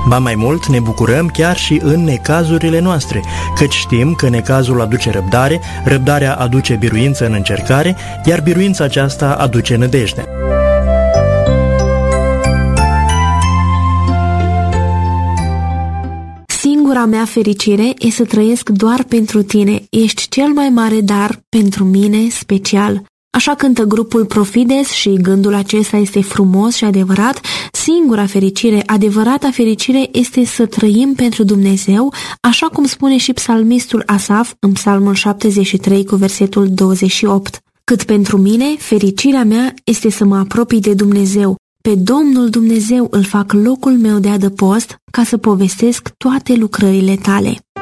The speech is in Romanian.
Ba mai mult, ne bucurăm chiar și în necazurile noastre, căci știm că necazul aduce răbdare, răbdarea aduce biruință în încercare, iar biruința aceasta aduce nădejde. Singura mea fericire e să trăiesc doar pentru tine. Ești cel mai mare dar pentru mine special. Așa cântă grupul Profides și gândul acesta este frumos și adevărat. Singura fericire, adevărata fericire, este să trăim pentru Dumnezeu, așa cum spune și psalmistul Asaf în Psalmul 73 cu versetul 28. Cât pentru mine, fericirea mea este să mă apropii de Dumnezeu. Pe Domnul Dumnezeu îl fac locul meu de adăpost ca să povestesc toate lucrările tale.